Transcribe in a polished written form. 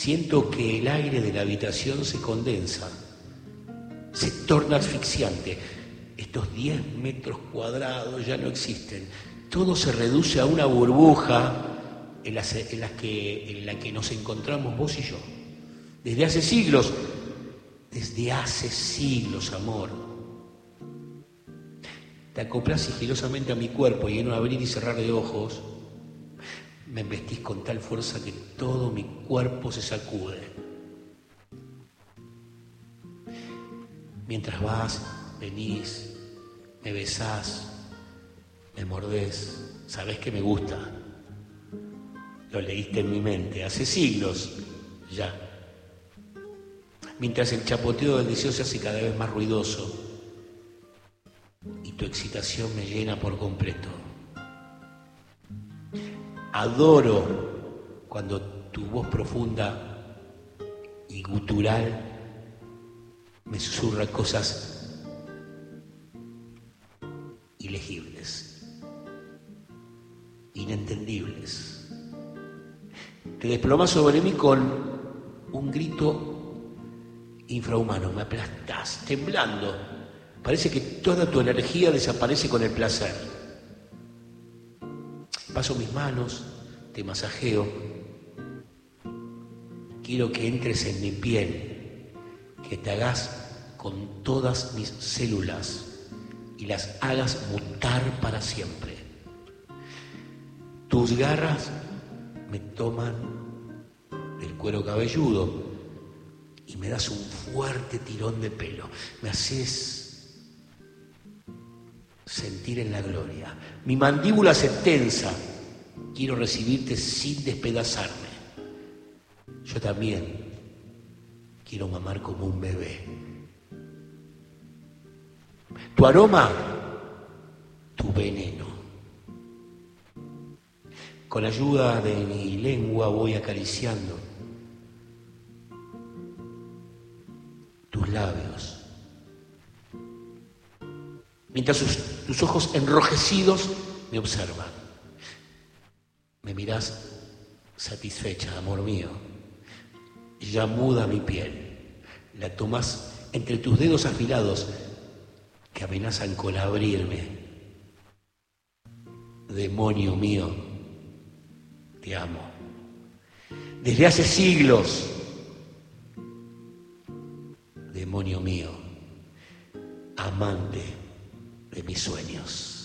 Siento que el aire de la habitación se condensa, se torna asfixiante. Estos 10 metros cuadrados ya no existen. Todo se reduce a una burbuja en la que nos encontramos vos y yo. Desde hace siglos, amor. Te acoplás sigilosamente a mi cuerpo y en un abrir y cerrar de ojos me embestís con tal fuerza que todo mi cuerpo se sacude. Mientras vas, venís, me besás, me mordés, sabés que me gusta. Lo leíste en mi mente hace siglos ya. Mientras el chapoteo del deseo se hace cada vez más ruidoso y tu excitación me llena por completo. Adoro cuando tu voz profunda y gutural me susurra cosas ilegibles, inentendibles. Te desplomas sobre mí con un grito infrahumano, me aplastás, temblando. Parece que toda tu energía desaparece con el placer. Paso mis manos, te masajeo. Quiero que entres en mi piel, que te hagas con todas mis células y las hagas mutar para siempre. Tus garras me toman del cuero cabelludo y me das un fuerte tirón de pelo. Me haces sentir en la gloria. Mi mandíbula se tensa. Quiero recibirte sin despedazarme. Yo también quiero mamar como un bebé. Tu aroma, tu veneno. Con ayuda de mi lengua voy acariciando tus labios. Mientras tus ojos enrojecidos me observan. Me mirás satisfecha, amor mío. Ya muda mi piel. La tomás entre tus dedos afilados que amenazan con abrirme. Demonio mío, te amo. Desde hace siglos. Demonio mío, amante de mis sueños.